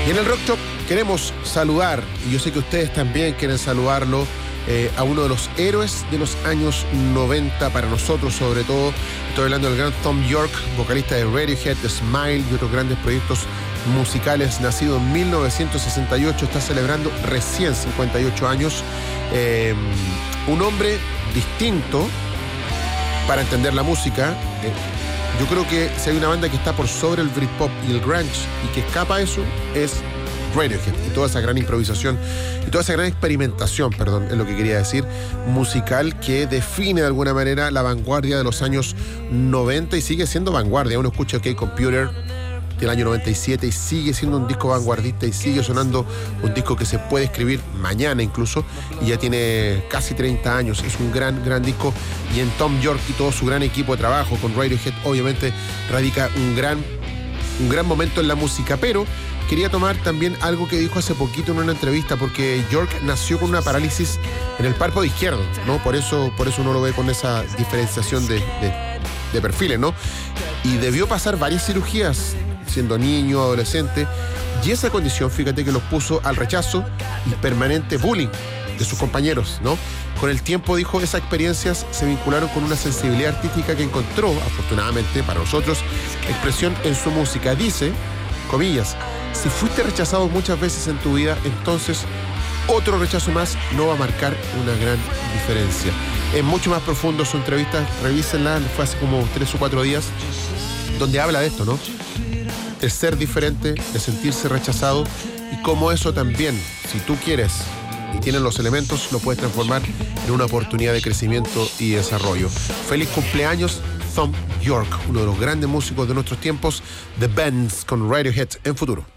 Y en el Rock Shop queremos saludar, y yo sé que ustedes también quieren saludarlo, a uno de los héroes de los años 90 para nosotros, sobre todo. Estoy hablando del gran Thom Yorke, vocalista de Radiohead, de Smile y otros grandes proyectos musicales. Nacido en 1968, está celebrando recién 58 años. Un hombre distinto para entender la música. Yo creo que si hay una banda que está por sobre el Britpop y el grunge y que escapa a eso, es Radiohead, y toda esa gran improvisación y toda esa gran experimentación, perdón, es lo que quería decir, musical, que define de alguna manera la vanguardia de los años 90 y sigue siendo vanguardia. Uno escucha OK Computer del año 97 y sigue siendo un disco vanguardista y sigue sonando un disco que se puede escribir mañana incluso, y ya tiene casi 30 años. Es un gran disco, y en Thom Yorke y todo su gran equipo de trabajo con Radiohead obviamente radica un gran momento en la música. Pero quería tomar también algo que dijo hace poquito en una entrevista, porque Yorke nació con una parálisis en el párpado izquierdo, ¿no? Por eso uno lo ve con esa diferenciación de perfiles, ¿no? Y debió pasar varias cirugías siendo niño, adolescente, y esa condición, fíjate, que los puso al rechazo y permanente bullying de sus compañeros, ¿no? Con el tiempo, dijo, esas experiencias se vincularon con una sensibilidad artística que encontró, afortunadamente para nosotros, expresión en su música. Dice, comillas, si fuiste rechazado muchas veces en tu vida, entonces otro rechazo más no va a marcar una gran diferencia. Es mucho más profundo su entrevista, revísenla, fue hace como 3 o 4 días, donde habla de esto, ¿no? De ser diferente, de sentirse rechazado, y cómo eso también, si tú quieres y tienes los elementos, lo puedes transformar en una oportunidad de crecimiento y desarrollo. Feliz cumpleaños, Thom Yorke, uno de los grandes músicos de nuestros tiempos. The Bends con Radiohead en Futuro.